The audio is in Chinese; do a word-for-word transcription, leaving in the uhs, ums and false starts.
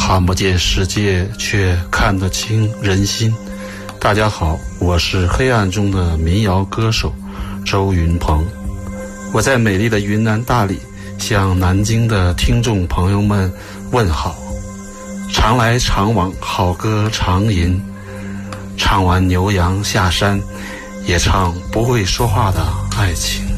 看不见世界，却看得清人心。大家好，我是黑暗中的民谣歌手周云鹏，我在美丽的云南大理向南京的听众朋友们问好。常来常往，好歌常吟，唱完牛羊下山，也唱不会说话的爱情。